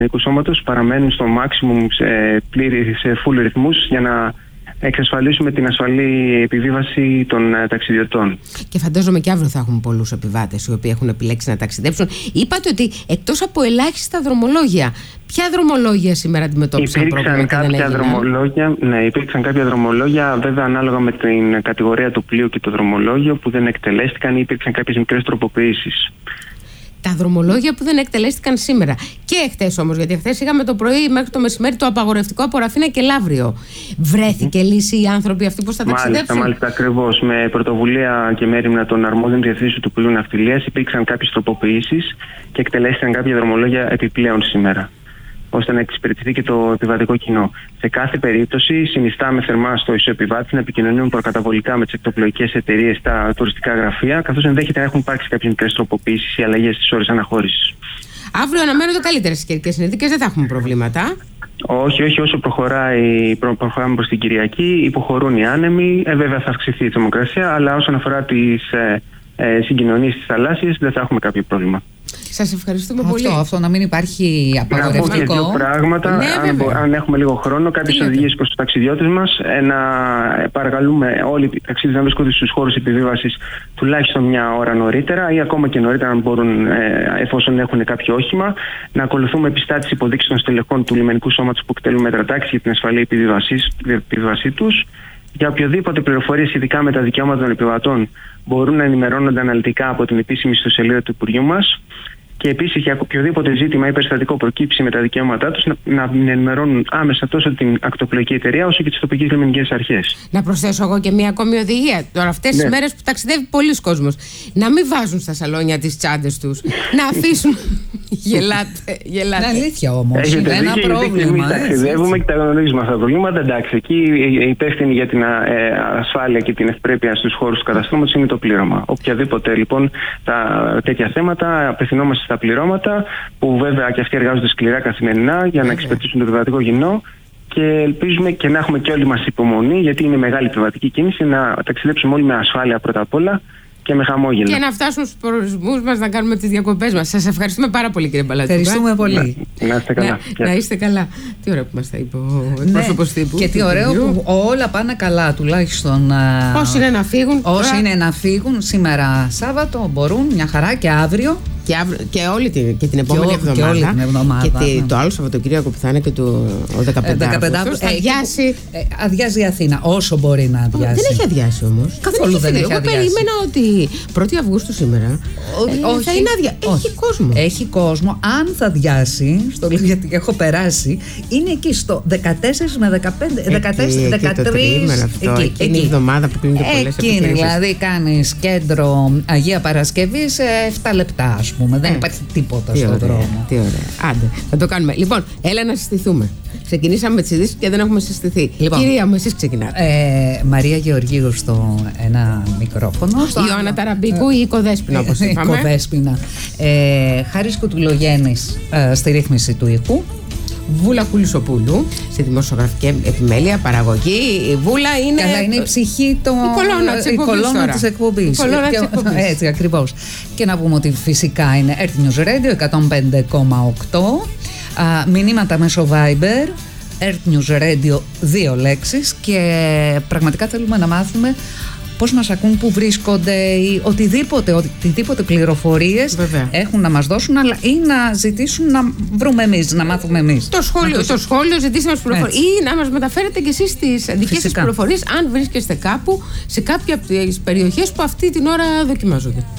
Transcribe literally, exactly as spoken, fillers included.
ελληνικού σώματος παραμένουν στο maximum σε, πλήρη, σε full ρυθμούς για να εξασφαλίσουμε την ασφαλή επιβίβαση των uh, ταξιδιωτών. Και φαντάζομαι και αύριο θα έχουμε πολλούς επιβάτες οι οποίοι έχουν επιλέξει να ταξιδέψουν. Είπατε ότι εκτός από ελάχιστα δρομολόγια, ποια δρομολόγια σήμερα αντιμετώπισαν πρόβλημα και δεν έγιναν? Δρομολόγια, ναι, υπήρξαν κάποια δρομολόγια, βέβαια ανάλογα με την κατηγορία του πλοίου και το δρομολόγιο, που δεν εκτελέστηκαν ή υπήρξαν κάποιες μικρές τροποποιήσεις. Τα δρομολόγια που δεν εκτελέστηκαν σήμερα. Και εχθές όμως, γιατί εχθές είχαμε το πρωί μέχρι το μεσημέρι το απαγορευτικό από Ραφίνα και Λαύριο. Βρέθηκε mm. λύση οι άνθρωποι αυτοί πώς θα ταξιδέψουν? Μάλιστα, μάλιστα, ακριβώς. Με πρωτοβουλία και μέριμνα των αρμόδιων διευθύνσεων του Υπουργείου Ναυτιλίας υπήρξαν κάποιες τροποποιήσεις και εκτελέστηκαν κάποια δρομολόγια επιπλέον σήμερα, ώστε να εξυπηρετηθεί και το επιβατικό κοινό. Σε κάθε περίπτωση, συνιστάμε θερμά στο ισοεπιβάτη να επικοινωνούν προκαταβολικά με τις εκτοπλοϊκές εταιρείες, τα τουριστικά γραφεία, καθώς ενδέχεται να έχουν υπάρξει κάποιες μικρές τροποποιήσεις ή αλλαγές στις ώρες αναχώρησης. Αύριο αναμένονται καλύτερες καιρικές συνθήκες, δεν θα έχουμε προβλήματα. Όχι, όχι, όσο προχωράει, προχωράμε προς την Κυριακή, υποχωρούν οι άνεμοι, ε, βέβαια θα αυξηθεί η θερμοκρασία, αλλά όσον αφορά τις ε, ε, συγκοινωνίες της θαλάσσιας δεν θα έχουμε κάποιο πρόβλημα. Σας ευχαριστούμε αυτό, πολύ. Αυτό να μην υπάρχει απαγορευτικό. Να πω και δύο πράγματα, ναι, αν, αν έχουμε λίγο χρόνο, κάποιες οδηγίες προς τους ταξιδιώτες μας, ε, να παρακαλούμε όλοι οι ταξίδες να βρίσκονται στους χώρους επιβίβασης τουλάχιστον μια ώρα νωρίτερα ή ακόμα και νωρίτερα αν μπορούν, ε, εφόσον έχουν κάποιο όχημα, να ακολουθούμε επιστάσεις υποδείξεις των στελεχών του λιμενικού σώματος που εκτελούν μέτρα τάξης για την ασφαλή επιβίβασή τους. Για οποιοδήποτε πληροφορίες ειδικά με τα δικαιώματα των επιβατών μπορούν να ενημερώνονται αναλυτικά από την επίσημη ιστοσελίδα του Υπουργείου μας. Και επίσης για οποιοδήποτε ζήτημα ή περιστατικό προκύψει με τα δικαιώματά τους να, να ενημερώνουν άμεσα τόσο την ακτοπλοϊκή εταιρεία όσο και τις τοπικές λιμενικές αρχές. Να προσθέσω εγώ και μία ακόμη οδηγία. Τώρα, αυτές τις ναι. μέρες που ταξιδεύει πολλοί κόσμος, να μην βάζουν στα σαλόνια τις τσάντες τους, να αφήσουν. Γελάτε, γελάτε. Είναι αλήθεια όμως. Έχετε είναι ένα δίκιο, πρόβλημα. Εμείς ταξιδεύουμε και τα γνωρίζουμε αυτά τα προβλήματα. Εντάξει, εκεί οι υπεύθυνοι για την ε, ασφάλεια και την ευπρέπεια στους χώρους του καταστρώματος είναι το πλήρωμα. Οποιαδήποτε λοιπόν τα, τέτοια θέματα απευθυνόμαστε στα πληρώματα, που βέβαια και αυτοί εργάζονται σκληρά καθημερινά για να εξυπηρετήσουν το επιβατικό κοινό. Και ελπίζουμε και να έχουμε και όλοι μας υπομονή, γιατί είναι μεγάλη επιβατική κίνηση, να ταξιδέψουμε όλοι με ασφάλεια πρώτα απ' όλα και με χαμόγελο. Και να φτάσουμε στους προορισμούς μας, να κάνουμε τις διακοπές μας. Σας ευχαριστούμε πάρα πολύ, κύριε Μπαλατσούκα. Ευχαριστούμε πολύ. Να, να είστε καλά. Να, να είστε καλά. Τι ωραία που μας τα είπε ο εκπρόσωπος τύπου. Και τι ωραίο που όλα πάνε καλά, τουλάχιστον. Όσοι είναι να φύγουν. Όσοι τώρα... είναι να φύγουν σήμερα Σάββατο μπορούν, μια χαρά, και αύριο. Και, αύριο, και, όλη την, και την επόμενη και εβδομάδα. Και όλη την εβδομάδα. Και τη, ναι. το άλλο Σαββατοκύριακο που θα είναι και το δεκαπέντε Αυγούστου. Θα αδειάσει. Ε, αδειάζει η Αθήνα, όσο μπορεί να αδειάσει. Δεν έχει αδειάσει όμως. Καθόλου δεν, δεν έχει αδειάσει. Εγώ περίμενα ότι πρώτη Αυγούστου σήμερα ε, όχι, θα είναι άδεια. Όχι. Έχει κόσμο. Έχει κόσμο. Αν θα αδειάσει, στο λέω γιατί έχω περάσει, είναι εκεί στο δεκατέσσερα με δεκαπέντε, δεκατέσσερα, δεκατρείς. Εκεί, εκεί είναι η εβδομάδα που κλείνονται πολλές επιχειρήσεις. Εκεί δηλαδή κάνεις κέντρο Αγία Παρασκευή σε επτά λεπτά, ας πούμε. Δεν υπάρχει τίποτα στον δρόμο. Τι ωραία. Άντε, θα το κάνουμε. Λοιπόν, έλα να συστηθούμε. Ξεκινήσαμε με τις ειδήσεις και δεν έχουμε συστηθεί. Λοιπόν, κυρία μου, εσείς ξεκινάτε. Ε, Μαρία Γεωργίου στο ένα μικρόφωνο. Η Ιωάννα Ταραμπίκου ή η Κοδέσποινα, όπως είπαμε. Η Κοδέσποινα. Ε, Χάρης Κουτουλογέννης ε, στη ρύθμιση του ήχου. Βούλα Κουλισοπούλου στη δημοσιογραφική επιμέλεια, παραγωγή. Η Βούλα είναι. Καλά, είναι η ψυχή, το... η κολόνα της εκπομπής. Έτσι ακριβώς. Και να πούμε ότι φυσικά είναι Earth News Radio εκατόν πέντε κόμμα οκτώ. Α, μηνύματα μέσω Viber, Earth News Radio, δύο λέξεις, και πραγματικά θέλουμε να μάθουμε πώς μας ακούν, που βρίσκονται, ή οτιδήποτε, οτιδήποτε πληροφορίες Βέβαια. έχουν να μας δώσουν, αλλά ή να ζητήσουν να βρούμε εμείς, να μάθουμε εμείς. Το σχόλιο, το... το σχόλιο ζητήστε μας πληροφορίες, ή να μας μεταφέρετε και εσείς τις δικές σας πληροφορίες, αν βρίσκεστε κάπου σε κάποια από τις περιοχές που αυτή την ώρα δοκιμάζονται.